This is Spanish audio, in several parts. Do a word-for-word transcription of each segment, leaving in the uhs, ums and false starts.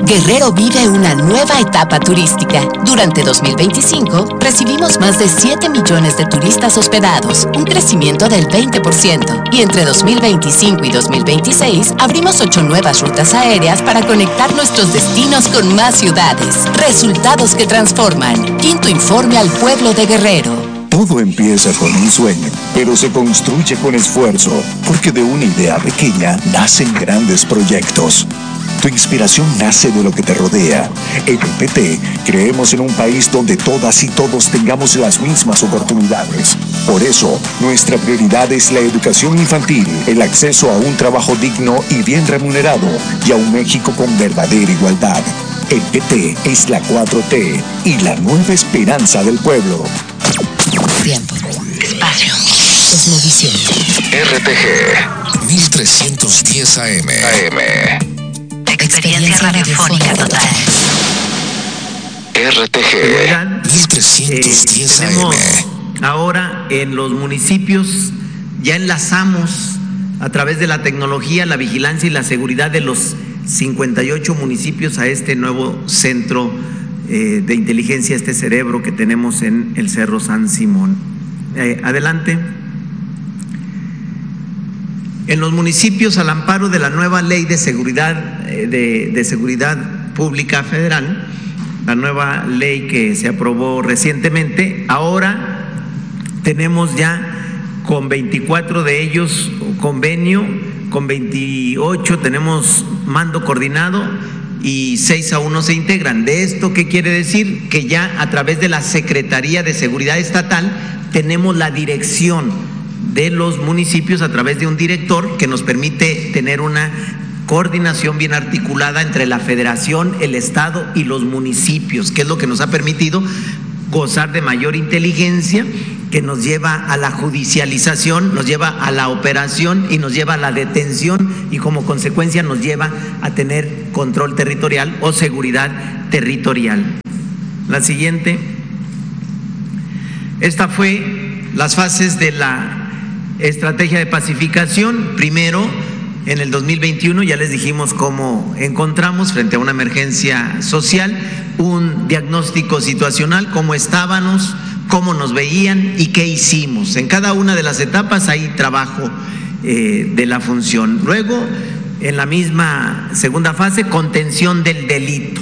Guerrero vive una nueva etapa turística. Durante dos mil veinticinco, recibimos más de siete millones de turistas hospedados, un crecimiento del veinte por ciento. Y entre dos mil veinticinco y dos mil veintiséis, abrimos ocho nuevas rutas aéreas para conectar nuestros destinos con más ciudades. Resultados que transforman. Quinto informe al pueblo de Guerrero. Todo empieza con un sueño, pero se construye con esfuerzo, porque de una idea pequeña nacen grandes proyectos. Tu inspiración nace de lo que te rodea. En el P T creemos en un país donde todas y todos tengamos las mismas oportunidades. Por eso, nuestra prioridad es la educación infantil, el acceso a un trabajo digno y bien remunerado, y a un México con verdadera igualdad. El P T es la cuatro T y la nueva esperanza del pueblo. Tiempo, espacio, cosmovisión. R T G mil trescientos diez A M. A M. Experiencia radiofónica total. R T G mil trescientos diez A M. Ahora en los municipios ya enlazamos a través de la tecnología, la vigilancia y la seguridad de los cincuenta y ocho municipios a este nuevo centro eh, de inteligencia, este cerebro que tenemos en el Cerro San Simón. Eh, adelante. En los municipios, al amparo de la nueva ley de seguridad, de, de seguridad pública federal, la nueva ley que se aprobó recientemente, ahora tenemos ya con veinticuatro de ellos convenio, con veintiocho tenemos mando coordinado y seis a uno se integran. ¿De esto qué quiere decir? Que ya a través de la Secretaría de Seguridad Estatal tenemos la dirección de los municipios a través de un director que nos permite tener una coordinación bien articulada entre la federación, el estado y los municipios, que es lo que nos ha permitido gozar de mayor inteligencia, que nos lleva a la judicialización, nos lleva a la operación y nos lleva a la detención, y como consecuencia nos lleva a tener control territorial o seguridad territorial. La siguiente. Esta fue las fases de la estrategia de pacificación. Primero, en el dos mil veintiuno ya les dijimos cómo encontramos frente a una emergencia social un diagnóstico situacional, cómo estábamos, cómo nos veían y qué hicimos. En cada una de las etapas hay trabajo eh, de la función. Luego, en la misma segunda fase, contención del delito.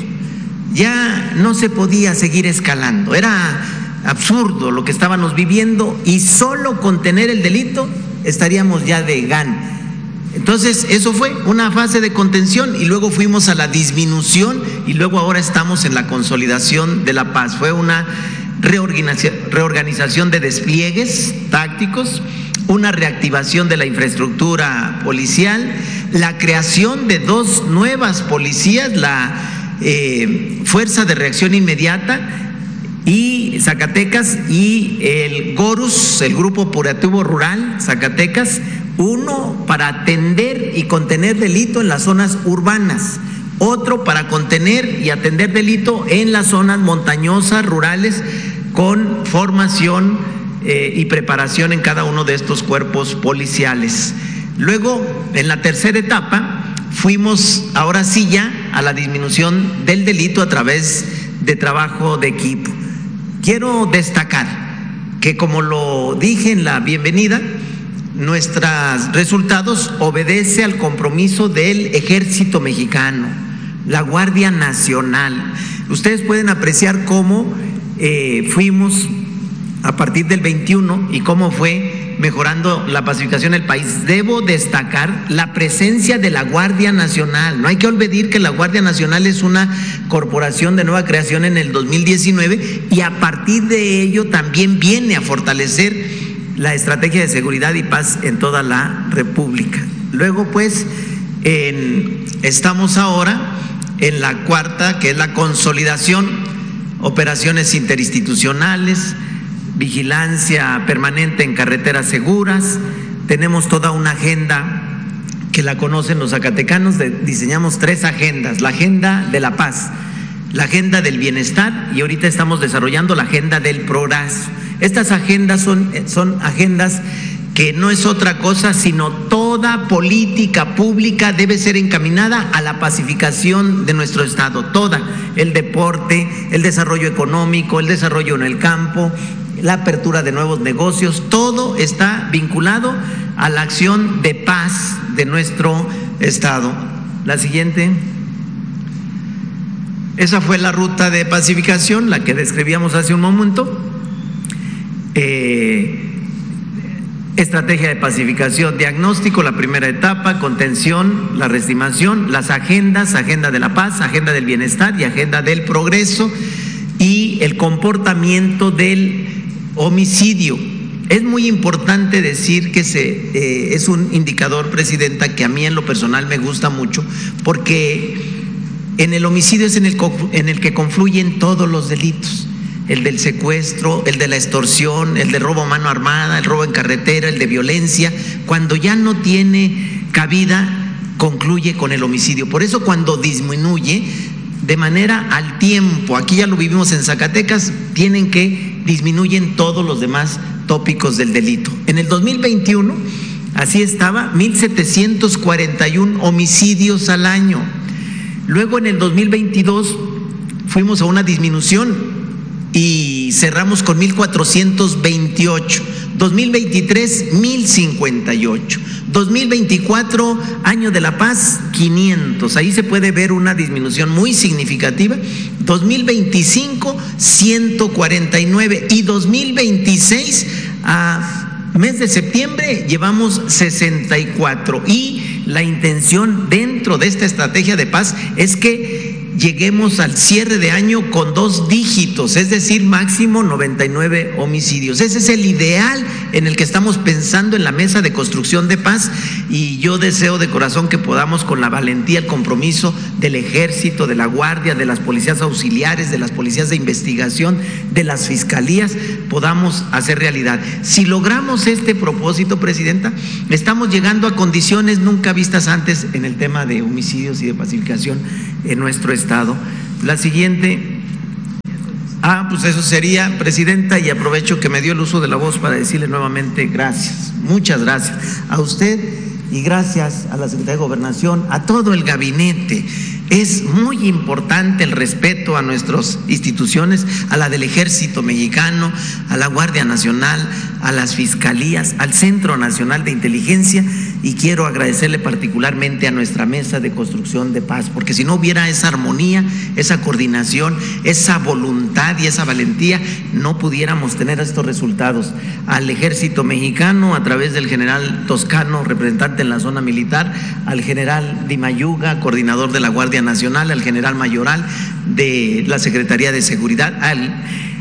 Ya no se podía seguir escalando, era absurdo lo que estábamos viviendo, y solo con tener el delito estaríamos ya de gana. Entonces eso fue una fase de contención, y luego fuimos a la disminución, y luego ahora estamos en la consolidación de la paz. Fue una reorganización, reorganización de despliegues tácticos, una reactivación de la infraestructura policial, la creación de dos nuevas policías, la eh, Fuerza de Reacción Inmediata y Zacatecas, y el GORUS, el Grupo Operativo Rural Zacatecas, uno para atender y contener delito en las zonas urbanas, otro para contener y atender delito en las zonas montañosas, rurales, con formación eh, y preparación en cada uno de estos cuerpos policiales. Luego, en la tercera etapa, fuimos ahora sí ya a la disminución del delito a través de trabajo de equipo. Quiero destacar que, como lo dije en la bienvenida, nuestros resultados obedecen al compromiso del Ejército Mexicano, la Guardia Nacional. Ustedes pueden apreciar cómo eh, fuimos a partir del veintiuno y cómo fue mejorando la pacificación del país. Debo destacar la presencia de la Guardia Nacional. No hay que olvidar que la Guardia Nacional es una corporación de nueva creación en el dos mil diecinueve, y a partir de ello también viene a fortalecer la estrategia de seguridad y paz en toda la República. Luego, pues, en, estamos ahora en la cuarta, que es la consolidación, operaciones interinstitucionales, vigilancia permanente en carreteras seguras. Tenemos toda una agenda que la conocen los zacatecanos. De, diseñamos tres agendas: la agenda de la paz, la agenda del bienestar, y ahorita estamos desarrollando la agenda del progreso. Estas agendas son, son agendas que no es otra cosa sino toda política pública debe ser encaminada a la pacificación de nuestro estado, toda, el deporte, el desarrollo económico, el desarrollo en el campo, la apertura de nuevos negocios, todo está vinculado a la acción de paz de nuestro estado. La siguiente. Esa fue la ruta de pacificación, la que describíamos hace un momento. Eh, Estrategia de pacificación, diagnóstico, la primera etapa, contención, la reestimación, las agendas, agenda de la paz, agenda del bienestar y agenda del progreso, y el comportamiento del homicidio. Es muy importante decir que se, eh, es un indicador, Presidenta, que a mí en lo personal me gusta mucho, porque en el homicidio es en el, en el que confluyen todos los delitos. El del secuestro, el de la extorsión, el de robo a mano armada, el robo en carretera, el de violencia. Cuando ya no tiene cabida, concluye con el homicidio. Por eso cuando disminuye de manera al tiempo, aquí ya lo vivimos en Zacatecas, tienen que disminuyen todos los demás tópicos del delito. En el dos mil veintiuno, así estaba, mil setecientos cuarenta y uno homicidios al año. Luego en el dos mil veintidós fuimos a una disminución y cerramos con mil cuatrocientos veintiocho, dos mil veintitrés mil cincuenta y ocho, dos mil veinticuatro año de la paz quinientos, ahí se puede ver una disminución muy significativa, dos mil veinticinco ciento cuarenta y nueve y dos mil veintiséis a mes de septiembre llevamos sesenta y cuatro, y la intención dentro de esta estrategia de paz es que lleguemos al cierre de año con dos dígitos, es decir, máximo noventa y nueve homicidios. Ese es el ideal en el que estamos pensando en la mesa de construcción de paz, y yo deseo de corazón que podamos, con la valentía, el compromiso del Ejército, de la Guardia, de las policías auxiliares, de las policías de investigación, de las fiscalías, podamos hacer realidad. Si logramos este propósito, Presidenta, estamos llegando a condiciones nunca vistas antes en el tema de homicidios y de pacificación en nuestro estado. La siguiente. Ah, pues eso sería, Presidenta, y aprovecho que me dio el uso de la voz para decirle nuevamente gracias, muchas gracias a usted y gracias a la Secretaría de Gobernación, a todo el gabinete. Es muy importante el respeto a nuestras instituciones, a la del Ejército Mexicano, a la Guardia Nacional, a las fiscalías, al Centro Nacional de Inteligencia, y quiero agradecerle particularmente a nuestra mesa de construcción de paz, porque si no hubiera esa armonía, esa coordinación, esa voluntad y esa valentía, no pudiéramos tener estos resultados. Al Ejército Mexicano, a través del general Toscano, representante en la zona militar, al general Di Mayuga, coordinador de la Guardia Nacional, al general Mayoral de la Secretaría de Seguridad, al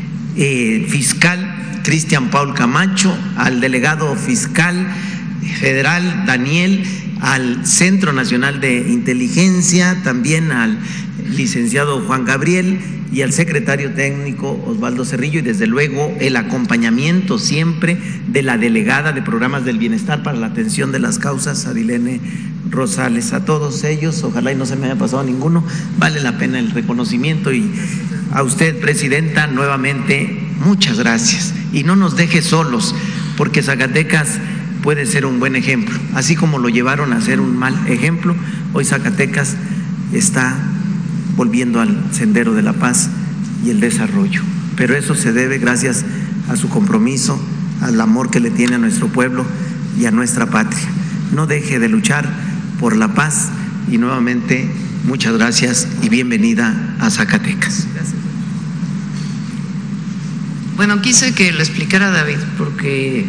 eh, fiscal Cristian Paul Camacho, al delegado fiscal federal Daniel, al Centro Nacional de Inteligencia, también al licenciado Juan Gabriel y al secretario técnico Osvaldo Cerrillo, y desde luego el acompañamiento siempre de la delegada de Programas del Bienestar para la Atención de las Causas, Adilene Rosales. A todos ellos, ojalá y no se me haya pasado ninguno, vale la pena el reconocimiento, y a usted, Presidenta, nuevamente muchas gracias, y no nos deje solos, porque Zacatecas puede ser un buen ejemplo, así como lo llevaron a ser un mal ejemplo. Hoy Zacatecas está volviendo al sendero de la paz y el desarrollo, pero eso se debe gracias a su compromiso, al amor que le tiene a nuestro pueblo y a nuestra patria. No deje de luchar por la paz, y nuevamente muchas gracias y bienvenida a Zacatecas. Gracias. Bueno, quise que lo explicara David, porque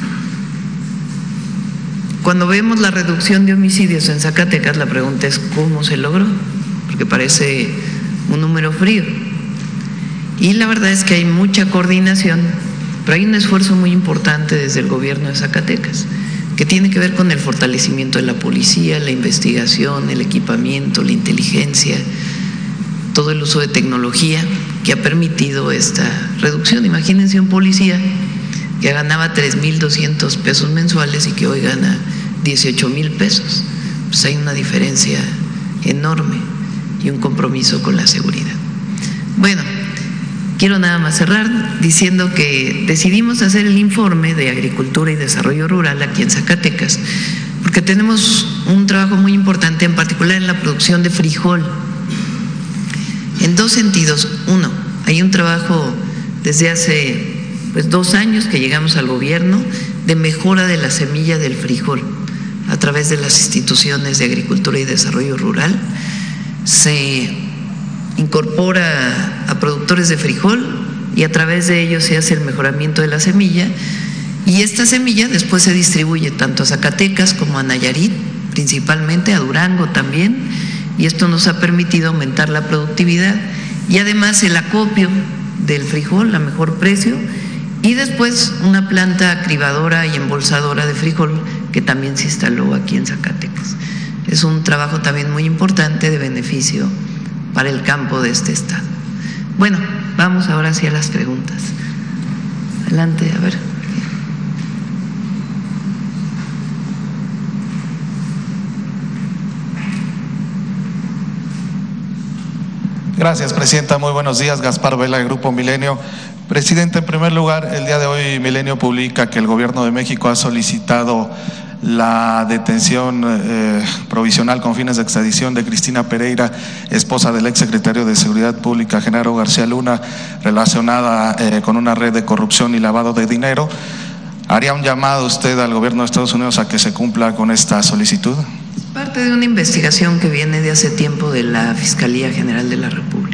cuando vemos la reducción de homicidios en Zacatecas, la pregunta es ¿cómo se logró? Porque parece un número frío. Y la verdad es que hay mucha coordinación, pero hay un esfuerzo muy importante desde el gobierno de Zacatecas, que tiene que ver con el fortalecimiento de la policía, la investigación, el equipamiento, la inteligencia, todo el uso de tecnología que ha permitido esta reducción. Imagínense un policía que ganaba tres mil doscientos pesos mensuales y que hoy gana dieciocho mil pesos. Pues hay una diferencia enorme y un compromiso con la seguridad. Bueno, quiero nada más cerrar diciendo que decidimos hacer el informe de Agricultura y Desarrollo Rural aquí en Zacatecas, porque tenemos un trabajo muy importante, en particular en la producción de frijol, en dos sentidos. Uno, hay un trabajo desde hace pues, dos años que llegamos al gobierno de mejora de la semilla del frijol a través de las instituciones de Agricultura y Desarrollo Rural. Se incorpora a productores de frijol y a través de ellos se hace el mejoramiento de la semilla, y esta semilla después se distribuye tanto a Zacatecas como a Nayarit, principalmente a Durango también, y esto nos ha permitido aumentar la productividad y además el acopio del frijol a mejor precio, y después una planta cribadora y embolsadora de frijol que también se instaló aquí en Zacatecas. Es un trabajo también muy importante de beneficio para el campo de este estado. Bueno, vamos ahora hacia las preguntas. Adelante, a ver. Gracias, Presidenta. Muy buenos días. Gaspar Vela, de Grupo Milenio. Presidente, en primer lugar, el día de hoy Milenio publica que el Gobierno de México ha solicitado la detención eh, provisional con fines de extradición de Cristina Pereira, esposa del exsecretario de Seguridad Pública, Genaro García Luna, relacionada eh, con una red de corrupción y lavado de dinero. ¿Haría un llamado usted al gobierno de Estados Unidos a que se cumpla con esta solicitud? Parte de una investigación que viene de hace tiempo de la Fiscalía General de la República.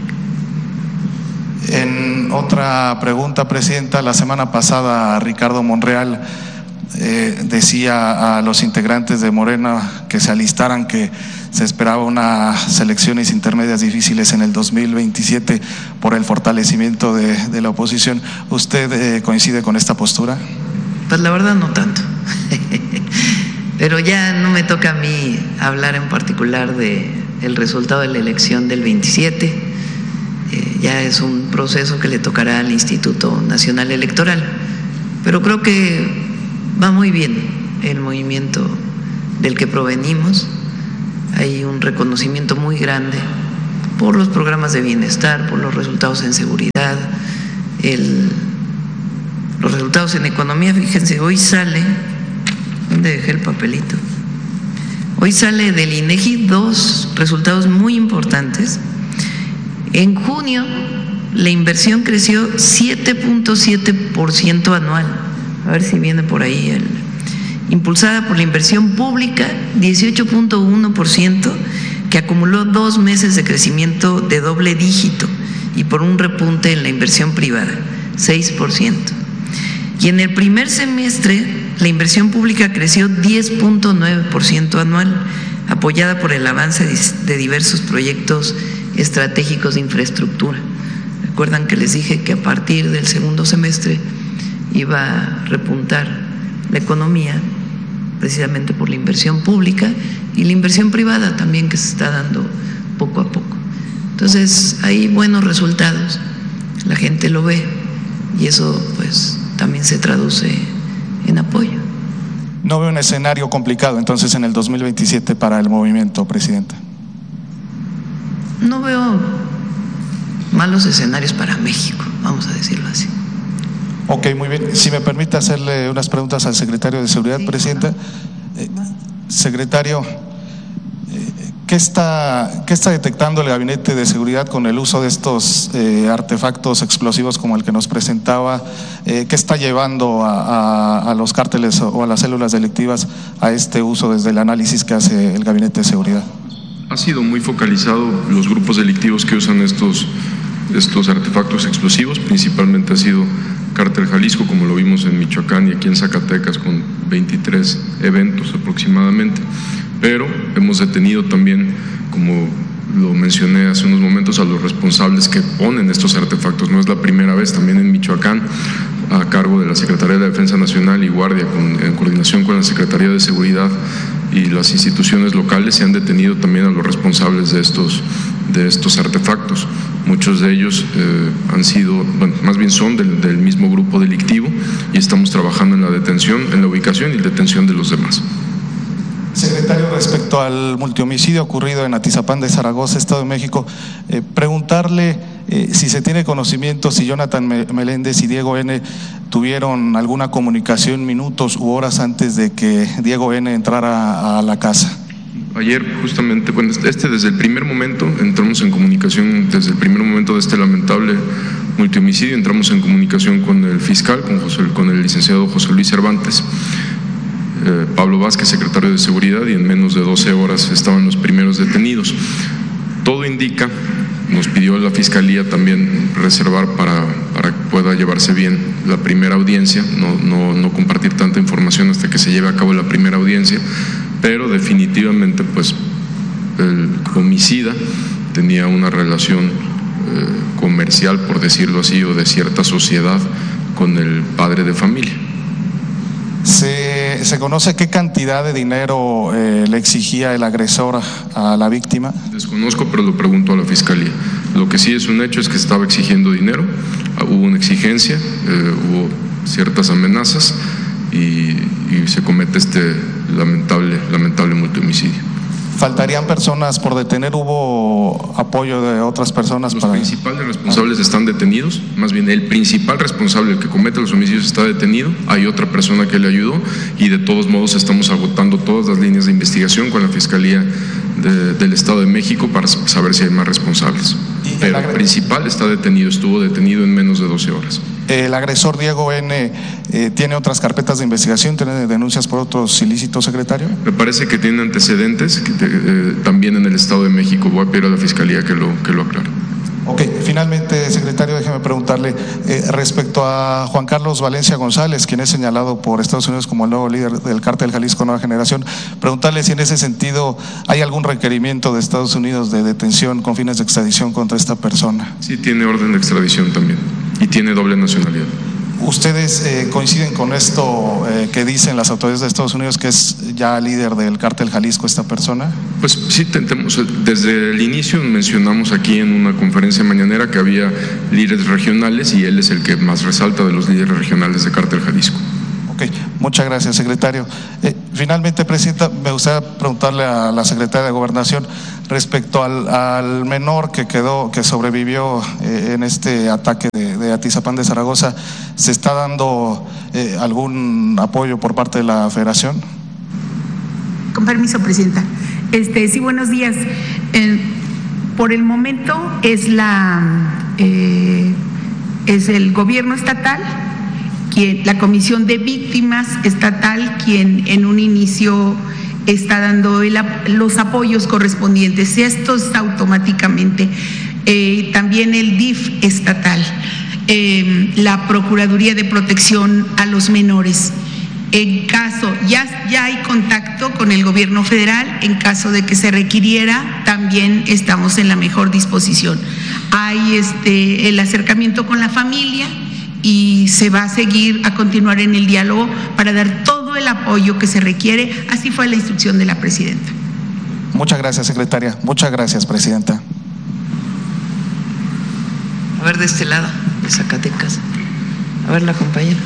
En otra pregunta, Presidenta, la semana pasada Ricardo Monreal Eh, decía a los integrantes de Morena que se alistaran, que se esperaba unas elecciones intermedias difíciles en el dos mil veintisiete por el fortalecimiento de, de la oposición. ¿Usted eh, coincide con esta postura? Pues la verdad no tanto, pero ya no me toca a mí hablar en particular de el resultado de la elección del veintisiete, eh, ya es un proceso que le tocará al Instituto Nacional Electoral, pero creo que va muy bien el movimiento del que provenimos. Hay un reconocimiento muy grande por los programas de bienestar, por los resultados en seguridad, el, los resultados en economía. Fíjense, hoy sale, ¿dónde dejé el papelito? Hoy sale del INEGI dos resultados muy importantes. En junio la inversión creció siete punto siete por ciento anual. A ver si viene por ahí, el, impulsada por la inversión pública, dieciocho punto uno por ciento, que acumuló dos meses de crecimiento de doble dígito, y por un repunte en la inversión privada, seis por ciento. Y en el primer semestre, la inversión pública creció diez punto nueve por ciento anual, apoyada por el avance de diversos proyectos estratégicos de infraestructura. Recuerdan que les dije que a partir del segundo semestre iba a repuntar la economía precisamente por la inversión pública y la inversión privada también, que se está dando poco a poco. Entonces hay buenos resultados, la gente lo ve y eso pues también se traduce en apoyo. ¿No veo un escenario complicado entonces en el dos mil veintisiete para el movimiento, Presidenta? No veo malos escenarios para México, vamos a decirlo así. Ok, muy bien. Si me permite hacerle unas preguntas al secretario de Seguridad, sí, Presidenta. Eh, secretario, eh, ¿qué está, ¿qué está detectando el Gabinete de Seguridad con el uso de estos eh, artefactos explosivos como el que nos presentaba? Eh, ¿Qué está llevando a, a, a los cárteles o a las células delictivas a este uso desde el análisis que hace el Gabinete de Seguridad? Ha sido muy focalizado los grupos delictivos que usan estos, estos artefactos explosivos, principalmente ha sido Cártel Jalisco, como lo vimos en Michoacán y aquí en Zacatecas con veintitrés eventos aproximadamente, pero hemos detenido también, como lo mencioné hace unos momentos, a los responsables que ponen estos artefactos. No es la primera vez, también en Michoacán, a cargo de la Secretaría de Defensa Nacional y Guardia, con, en coordinación con la Secretaría de Seguridad y las instituciones locales, se han detenido también a los responsables de estos, de estos artefactos. Muchos de ellos eh, han sido, bueno, más bien son del, del mismo grupo delictivo, y estamos trabajando en la detención, en la ubicación y detención de los demás. Secretario, respecto al multihomicidio ocurrido en Atizapán de Zaragoza, Estado de México, eh, preguntarle eh, si se tiene conocimiento si Jonathan Meléndez y Diego N. tuvieron alguna comunicación minutos u horas antes de que Diego N. entrara a la casa. Ayer justamente, bueno, este desde el primer momento entramos en comunicación, desde el primer momento de este lamentable multihomicidio, entramos en comunicación con el fiscal, con, José, con el licenciado José Luis Cervantes, eh, Pablo Vázquez, secretario de Seguridad, y en menos de doce horas estaban los primeros detenidos. Todo indica, nos pidió la Fiscalía también reservar para, para que pueda llevarse bien la primera audiencia, no, no, no compartir tanta información hasta que se lleve a cabo la primera audiencia, pero definitivamente pues el homicida tenía una relación eh, comercial, por decirlo así, o de cierta sociedad con el padre de familia. ¿Se, se conoce qué cantidad de dinero eh, le exigía el agresor a la víctima? Desconozco, pero lo pregunto a la Fiscalía. Lo que sí es un hecho es que estaba exigiendo dinero, hubo una exigencia, eh, hubo ciertas amenazas y, y se comete este lamentable, lamentable multihomicidio. ¿Faltarían personas por detener? ¿Hubo apoyo de otras personas? Los para... principales responsables están detenidos, más bien el principal responsable, el que comete los homicidios, está detenido, hay otra persona que le ayudó y de todos modos estamos agotando todas las líneas de investigación con la Fiscalía de, del Estado de México para saber si hay más responsables. Pero el principal está detenido, estuvo detenido en menos de doce horas. El agresor Diego N. Eh, ¿tiene otras carpetas de investigación? ¿Tiene denuncias por otros ilícitos, secretario? Me parece que tiene antecedentes que te, eh, también en el Estado de México. Voy a pedir a la Fiscalía que lo, que lo aclare. Ok, finalmente, secretario, déjeme preguntarle eh, respecto a Juan Carlos Valencia González, quien es señalado por Estados Unidos como el nuevo líder del Cártel Jalisco Nueva Generación, preguntarle si en ese sentido hay algún requerimiento de Estados Unidos de detención con fines de extradición contra esta persona. Sí, tiene orden de extradición también y tiene doble nacionalidad. ¿Ustedes eh, coinciden con esto eh, que dicen las autoridades de Estados Unidos, que es ya líder del Cártel Jalisco esta persona? Pues sí, tentemos, desde el inicio mencionamos aquí en una conferencia mañanera que había líderes regionales y él es el que más resalta de los líderes regionales de Cártel Jalisco. Ok, muchas gracias, secretario. Eh, finalmente, presidenta, me gustaría preguntarle a la secretaria de Gobernación respecto al, al menor que quedó, que sobrevivió eh, en este ataque de, de Atizapán de Zaragoza. ¿Se está dando eh, algún apoyo por parte de la Federación? Con permiso, presidenta. Este, sí, buenos días. Eh, por el momento es la eh, es el gobierno estatal, quien, la Comisión de Víctimas Estatal, quien en un inicio está dando el, los apoyos correspondientes. Esto está automáticamente. Eh, también el D I F estatal, eh, la Procuraduría de Protección a los Menores. En caso, ya, ya hay contacto con el gobierno federal, en caso de que se requiriera, también estamos en la mejor disposición. Hay este, el acercamiento con la familia y se va a seguir a continuar en el diálogo para dar todo el apoyo que se requiere. Así fue la instrucción de la presidenta. Muchas gracias, secretaria. Muchas gracias, presidenta. A ver, de este lado, de Zacatecas. A ver, la compañera.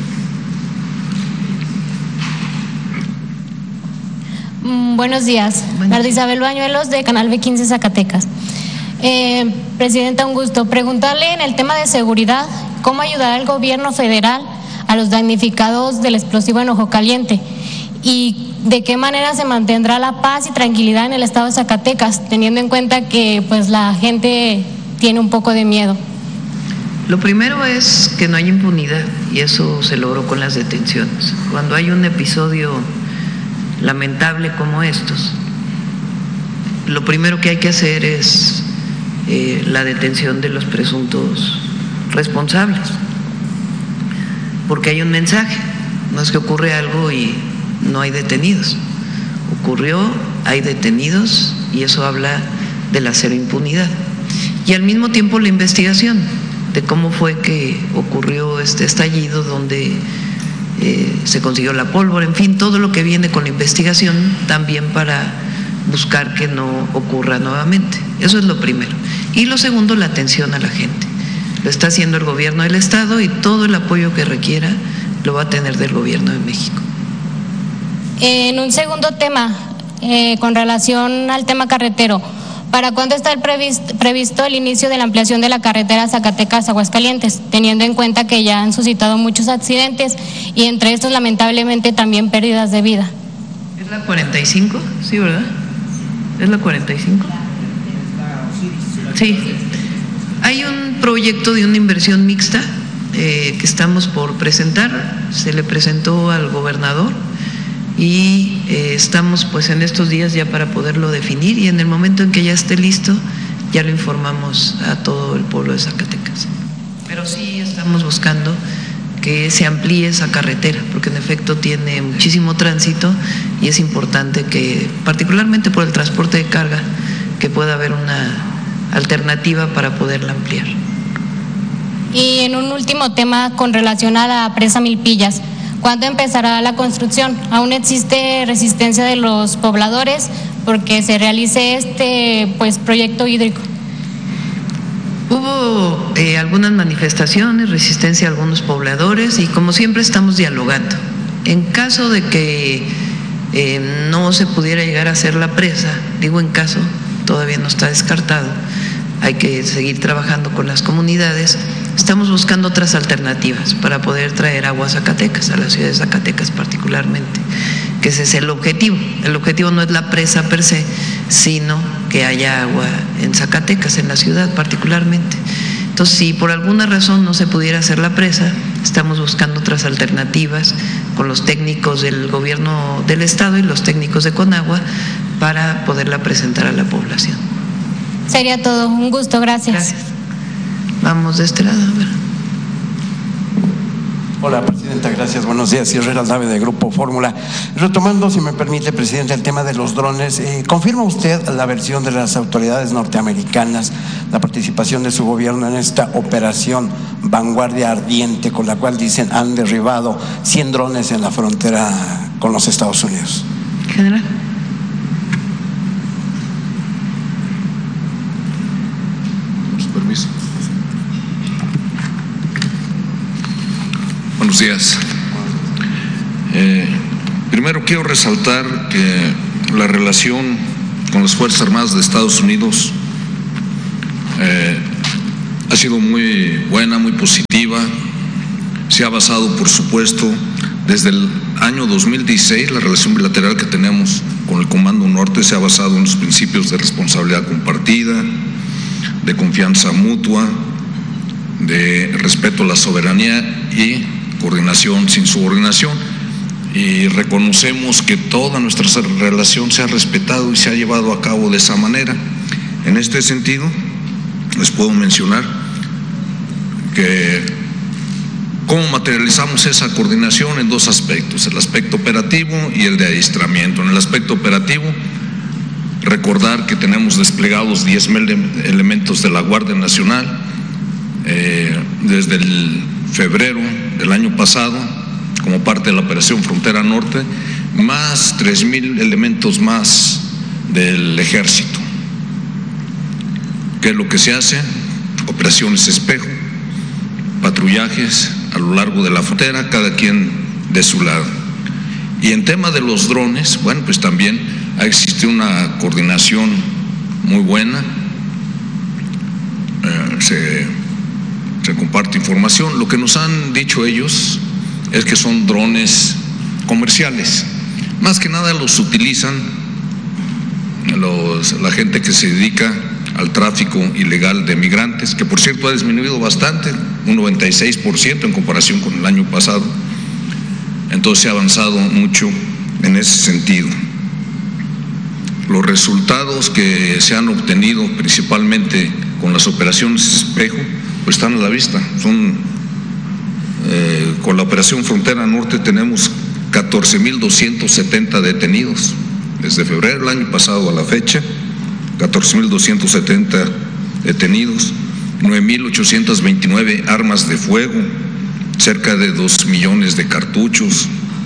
Mm, buenos días. Marta Isabel Bañuelos, de Canal B quince Zacatecas. Eh, presidenta, un gusto. Preguntarle en el tema de seguridad, ¿cómo ayudará el gobierno federal a los damnificados del explosivo en Ojo Caliente? ¿Y de qué manera se mantendrá la paz y tranquilidad en el estado de Zacatecas, teniendo en cuenta que pues la gente tiene un poco de miedo? Lo primero es que no hay impunidad y eso se logró con las detenciones. Cuando hay un episodio lamentable como estos, lo primero que hay que hacer es eh, la detención de los presuntos responsables, porque hay un mensaje, no es que ocurre algo y no hay detenidos, ocurrió, hay detenidos y eso habla de la cero impunidad. Y al mismo tiempo la investigación de cómo fue que ocurrió este estallido, donde eh, se consiguió la pólvora, en fin, todo lo que viene con la investigación también para buscar que no ocurra nuevamente. Eso es lo primero. Y lo segundo, la atención a la gente. Lo está haciendo el gobierno del estado y todo el apoyo que requiera lo va a tener del gobierno de México. En un segundo tema, eh, con relación al tema carretero, ¿Para cuándo está el previsto, previsto el inicio de la ampliación de la carretera Zacatecas-Aguascalientes, teniendo en cuenta que ya han suscitado muchos accidentes y entre estos lamentablemente también pérdidas de vida? ¿Es la cuarenta y cinco? Sí, ¿verdad? ¿Es la cuarenta y cinco? Sí. Hay un proyecto de una inversión mixta eh, que estamos por presentar, se le presentó al gobernador y eh, estamos pues en estos días ya para poderlo definir y en el momento en que ya esté listo ya lo informamos a todo el pueblo de Zacatecas. Pero sí estamos buscando que se amplíe esa carretera porque en efecto tiene muchísimo tránsito y es importante que, particularmente por el transporte de carga, que pueda haber una alternativa para poderla ampliar. Y en un último tema con relación a la presa Milpillas, ¿cuándo empezará la construcción? ¿Aún existe resistencia de los pobladores porque se realice este pues proyecto hídrico? Hubo eh, algunas manifestaciones, resistencia a algunos pobladores y como siempre estamos dialogando. En caso de que eh, no se pudiera llegar a hacer la presa, digo en caso, todavía no está descartado, hay que seguir trabajando con las comunidades. Estamos buscando otras alternativas para poder traer agua a Zacatecas, a la ciudad de Zacatecas particularmente, que ese es el objetivo. El objetivo no es la presa per se, sino que haya agua en Zacatecas, en la ciudad particularmente. Entonces, si por alguna razón no se pudiera hacer la presa, estamos buscando otras alternativas con los técnicos del gobierno del estado y los técnicos de Conagua para poderla presentar a la población. Sería todo. Un gusto. Gracias. Gracias. Vamos de este lado. A ver. Hola, Presidenta, gracias. Buenos días. Herrera Nave de Grupo Fórmula. Retomando, si me permite, Presidenta, el tema de los drones, eh, ¿confirma usted la versión de las autoridades norteamericanas, la participación de su gobierno en esta operación Vanguardia Ardiente, con la cual dicen han derribado cien drones en la frontera con los Estados Unidos? General. Permiso. Buenos días. Eh, primero quiero resaltar que la relación con las Fuerzas Armadas de Estados Unidos eh, ha sido muy buena, muy positiva. Se ha basado, por supuesto, desde el año dos mil dieciséis, la relación bilateral que tenemos con el Comando Norte se ha basado en los principios de responsabilidad compartida, de confianza mutua, de respeto a la soberanía y coordinación sin subordinación. Y reconocemos que toda nuestra relación se ha respetado y se ha llevado a cabo de esa manera. En este sentido, les puedo mencionar que cómo materializamos esa coordinación en dos aspectos, el aspecto operativo y el de adiestramiento. En el aspecto operativo, recordar que tenemos desplegados diez mil elementos de la Guardia Nacional eh, desde el febrero del año pasado como parte de la Operación Frontera Norte, más tres mil elementos más del Ejército. ¿Qué es lo que se hace? Operaciones espejo, patrullajes a lo largo de la frontera, cada quien de su lado. Y en tema de los drones, bueno, pues también ha existido una coordinación muy buena, eh, se, se comparte información. Lo que nos han dicho ellos es que son drones comerciales, más que nada los utilizan los, la gente que se dedica al tráfico ilegal de migrantes, que por cierto ha disminuido bastante, un noventa y seis por ciento en comparación con el año pasado. Entonces se ha avanzado mucho en ese sentido. Los resultados que se han obtenido principalmente con las operaciones espejo pues están a la vista. Son eh, con la operación Frontera Norte tenemos catorce mil doscientos setenta detenidos desde febrero del año pasado a la fecha, catorce mil doscientos setenta detenidos, nueve mil ochocientas veintinueve armas de fuego, cerca de dos millones de cartuchos,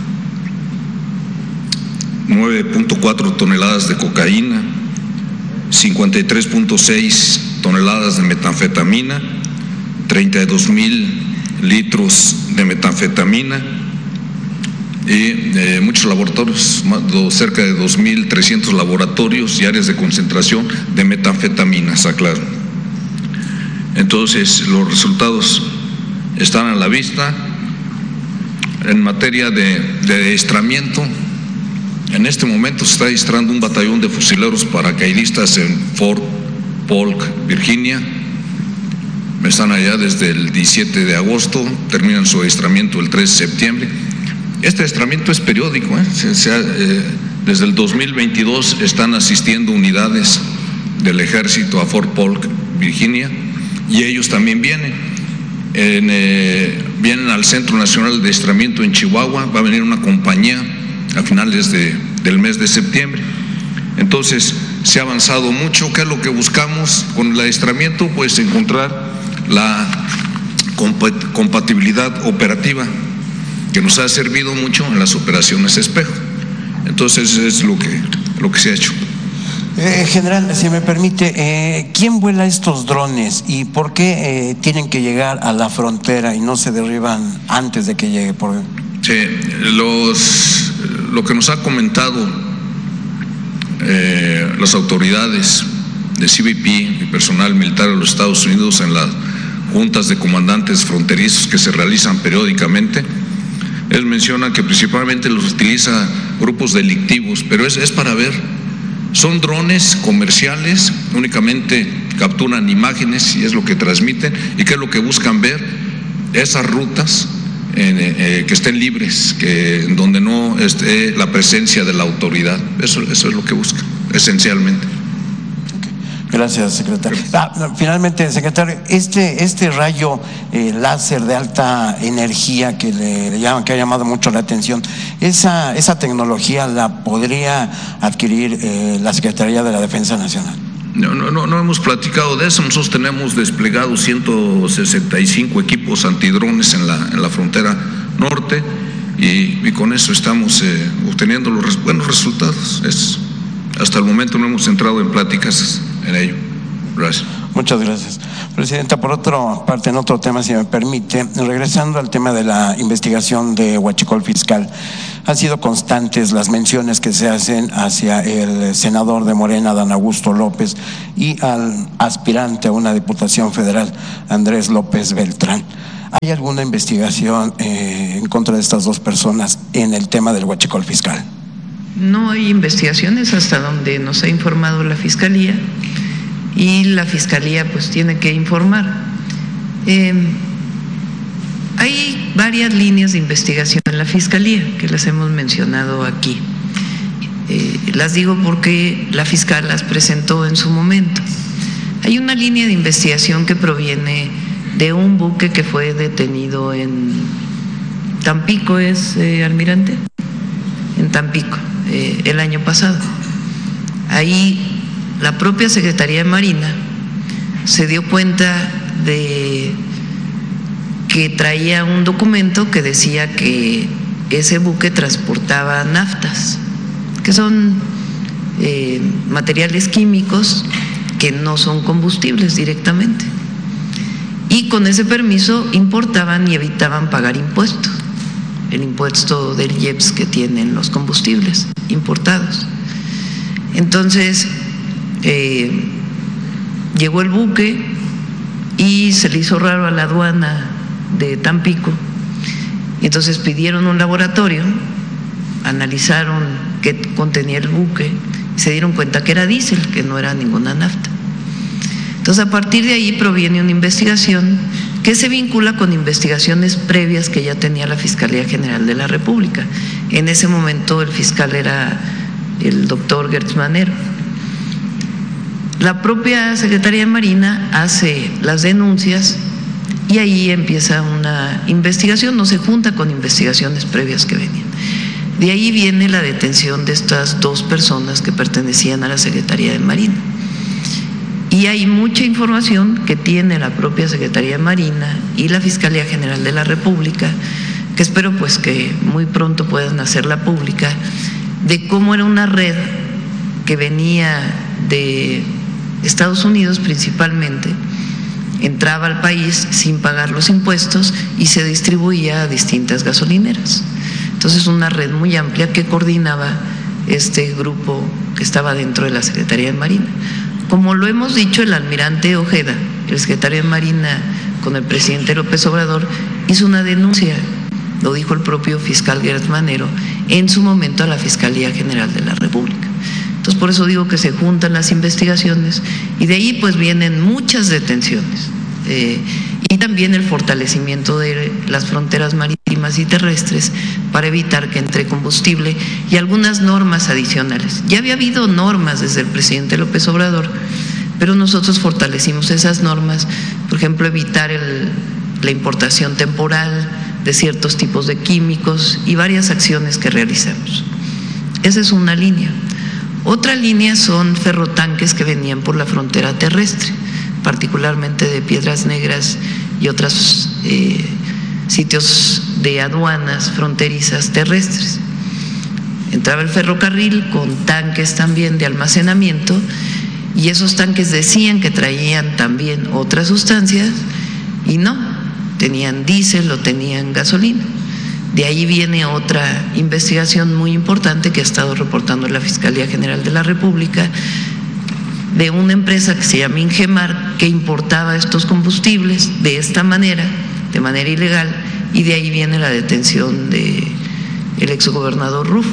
nueve punto cuatro toneladas de cocaína, cincuenta y tres punto seis toneladas de metanfetamina, treinta y dos mil litros de metanfetamina, y eh, muchos laboratorios, cerca de dos mil trescientos laboratorios y áreas de concentración de metanfetaminas, aclaro. Entonces, los resultados están a la vista. En materia de, de adiestramiento, en este momento se está adiestrando un batallón de fusileros paracaidistas en Fort Polk, Virginia. Están allá desde el diecisiete de agosto, terminan su adiestramiento el tres de septiembre. Este adiestramiento es periódico, ¿eh? Se, se, eh, desde el dos mil veintidós están asistiendo unidades del ejército a Fort Polk, Virginia, y ellos también vienen. En, eh, vienen al Centro Nacional de Adiestramiento en Chihuahua, va a venir una compañía a finales de, del mes de septiembre. Entonces, se ha avanzado mucho. ¿Qué es lo que buscamos con el adiestramiento? Pues encontrar la compat- compatibilidad operativa, que nos ha servido mucho en las operaciones espejo. Entonces es lo que, lo que se ha hecho. Eh, general, si me permite, eh, ¿quién vuela estos drones y por qué eh, tienen que llegar a la frontera y no se derriban antes de que llegue? Por... Sí, los, lo que nos ha comentado eh, las autoridades de C B P y personal militar de los Estados Unidos en las juntas de comandantes fronterizos que se realizan periódicamente, él menciona que principalmente los utiliza grupos delictivos, pero es, es para ver, son drones comerciales, únicamente capturan imágenes y es lo que transmiten, y que es lo que buscan ver, esas rutas en, eh, que estén libres, que donde no esté la presencia de la autoridad. Eso, eso es lo que buscan, esencialmente. Gracias, secretario. Ah, finalmente, secretario, este, este rayo eh, láser de alta energía que le, le llaman, que ha llamado mucho la atención, esa, esa tecnología la podría adquirir eh, la Secretaría de la Defensa Nacional. No, no, no, no hemos platicado de eso. Nosotros tenemos desplegados ciento sesenta y cinco equipos antidrones en la, en la frontera norte y, y con eso estamos eh, obteniendo los res, buenos resultados. Es, hasta el momento no hemos entrado en pláticas en ello. Gracias. Muchas gracias. Presidenta, por otra parte, en otro tema, si me permite, regresando al tema de la investigación de Huachicol Fiscal, han sido constantes las menciones que se hacen hacia el senador de Morena, Dan Augusto López, y al aspirante a una diputación federal, Andrés López Beltrán. ¿Hay alguna investigación eh, en contra de estas dos personas en el tema del Huachicol Fiscal? No hay investigaciones hasta donde nos ha informado la Fiscalía y la Fiscalía pues tiene que informar. Eh, hay varias líneas de investigación en la Fiscalía que las hemos mencionado aquí. Eh, las digo porque la fiscal las presentó en su momento. Hay una línea de investigación que proviene de un buque que fue detenido en Tampico, ¿es eh, almirante? En Tampico. Eh, el año pasado. Ahí la propia Secretaría de Marina se dio cuenta de que traía un documento que decía que ese buque transportaba naftas, que son eh, materiales químicos que no son combustibles directamente. Y con ese permiso importaban y evitaban pagar impuestos, el impuesto del I E P S que tienen los combustibles importados. Entonces eh, llegó el buque y se le hizo raro a la aduana de Tampico, y entonces pidieron un laboratorio, analizaron qué contenía el buque y se dieron cuenta que era diésel, que no era ninguna nafta. Entonces a partir de ahí proviene una investigación que se vincula con investigaciones previas que ya tenía la Fiscalía General de la República. En ese momento el fiscal era el doctor Gertz Manero. La propia Secretaría de Marina hace las denuncias y ahí empieza una investigación, no se junta con investigaciones previas que venían. De ahí viene la detención de estas dos personas que pertenecían a la Secretaría de Marina. Y hay mucha información que tiene la propia Secretaría de Marina y la Fiscalía General de la República, que espero pues que muy pronto puedan hacerla pública, de cómo era una red que venía de Estados Unidos principalmente, entraba al país sin pagar los impuestos y se distribuía a distintas gasolineras. Entonces, Entonces, una red muy amplia que coordinaba este grupo que estaba dentro de la Secretaría de Marina. Como lo hemos dicho, el almirante Ojeda, el secretario de Marina, con el presidente López Obrador, hizo una denuncia, lo dijo el propio fiscal Gertz Manero, en su momento a la Fiscalía General de la República. Entonces, por eso digo que se juntan las investigaciones y de ahí pues vienen muchas detenciones. Eh, y también el fortalecimiento de las fronteras marítimas y terrestres para evitar que entre combustible y algunas normas adicionales. Ya había habido normas desde el presidente López Obrador, pero nosotros fortalecimos esas normas, por ejemplo, evitar el, la importación temporal de ciertos tipos de químicos y varias acciones que realizamos. Esa es una línea. Otra línea son ferrotanques que venían por la frontera terrestre, particularmente de Piedras Negras y otros eh, sitios de aduanas fronterizas terrestres. Entraba el ferrocarril con tanques también de almacenamiento y esos tanques decían que traían también otras sustancias y no, tenían diésel o tenían gasolina. De ahí viene otra investigación muy importante que ha estado reportando la Fiscalía General de la República, de una empresa que se llama Ingemar, que importaba estos combustibles de esta manera, de manera ilegal, y de ahí viene la detención de el exgobernador Rufo.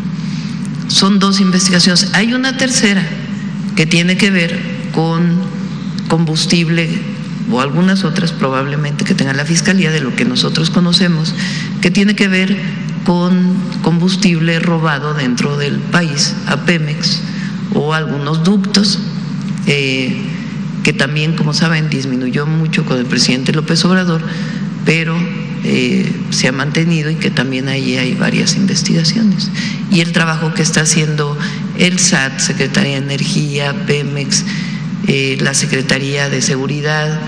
Son dos investigaciones. Hay una tercera que tiene que ver con combustible o algunas otras probablemente que tenga la Fiscalía, de lo que nosotros conocemos, que tiene que ver con combustible robado dentro del país a Pemex o algunos ductos, eh, que también, como saben, disminuyó mucho con el presidente López Obrador, pero eh, se ha mantenido y que también ahí hay varias investigaciones. Y el trabajo que está haciendo el S A T, Secretaría de Energía, Pemex, eh, la Secretaría de Seguridad,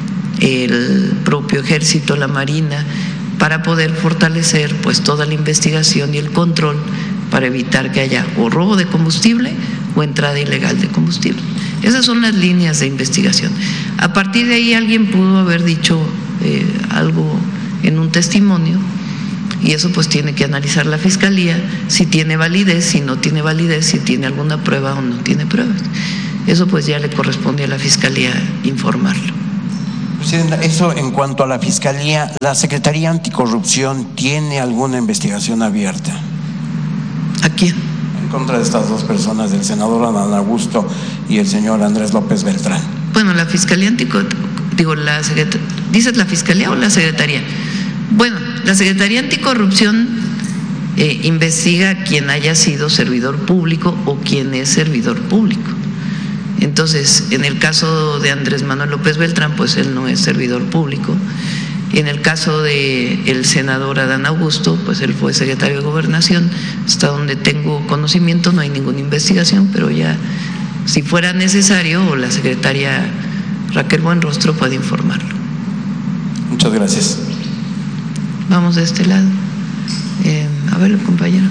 el propio Ejército, la Marina, para poder fortalecer pues toda la investigación y el control para evitar que haya o robo de combustible o entrada ilegal de combustible. Esas son las líneas de investigación. A partir de ahí alguien pudo haber dicho eh, algo en un testimonio y eso pues tiene que analizar la Fiscalía, si tiene validez, si no tiene validez, si tiene alguna prueba o no tiene pruebas. Eso pues ya le corresponde a la Fiscalía informarlo. Presidenta, eso en cuanto a la Fiscalía, ¿la Secretaría Anticorrupción tiene alguna investigación abierta? ¿A quién? En contra de estas dos personas, del senador Adán Augusto y el señor Andrés López Beltrán. Bueno, la Fiscalía Anticorrupción, digo, la Secretaría, ¿dices la Fiscalía o la Secretaría? Bueno, la Secretaría Anticorrupción eh, investiga a quien haya sido servidor público o quien es servidor público. Entonces, en el caso de Andrés Manuel López Beltrán, pues él no es servidor público. En el caso de el senador Adán Augusto, pues él fue secretario de Gobernación. Hasta donde tengo conocimiento no hay ninguna investigación, pero ya si fuera necesario, o la secretaria Raquel Buenrostro puede informarlo. Muchas gracias. Vamos de este lado. Eh, a ver, compañero.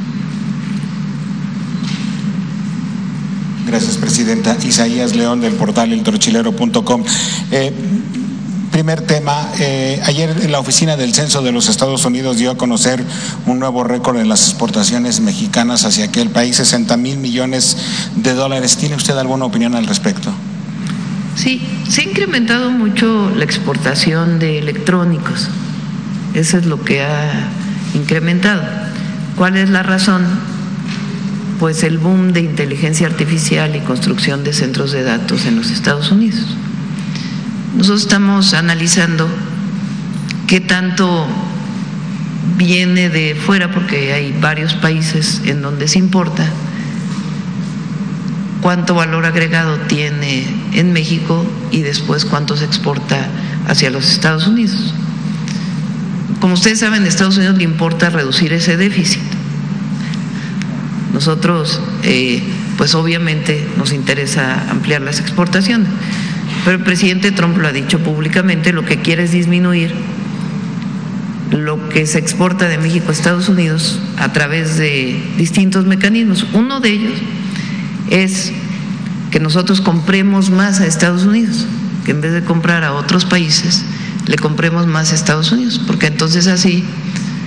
Gracias, presidenta. Isaías León, del portal el torchilero punto com. Eh, primer tema, eh, ayer en la oficina del Censo de los Estados Unidos dio a conocer un nuevo récord en las exportaciones mexicanas hacia aquel país, sesenta mil millones de dólares. ¿Tiene usted alguna opinión al respecto? Sí, se ha incrementado mucho la exportación de electrónicos. Eso es lo que ha incrementado. ¿Cuál es la razón? Pues el boom de inteligencia artificial y construcción de centros de datos en los Estados Unidos. Nosotros estamos analizando qué tanto viene de fuera, porque hay varios países en donde se importa, cuánto valor agregado tiene en México y después cuánto se exporta hacia los Estados Unidos. Como ustedes saben, a Estados Unidos le importa reducir ese déficit. Nosotros, eh, pues obviamente nos interesa ampliar las exportaciones, pero el presidente Trump lo ha dicho públicamente, lo que quiere es disminuir lo que se exporta de México a Estados Unidos a través de distintos mecanismos. Uno de ellos es que nosotros compremos más a Estados Unidos, que en vez de comprar a otros países, le compremos más a Estados Unidos, porque entonces así